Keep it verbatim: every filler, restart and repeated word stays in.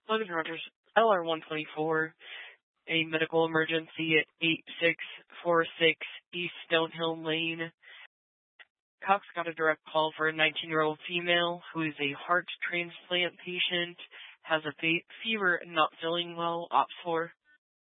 Logan Rogers, L R one twenty-four, a medical emergency at eight six four six East Stonehill Lane. Cox got a direct call for a nineteen-year-old female who is a heart transplant patient, has a fe- fever and not feeling well, opts for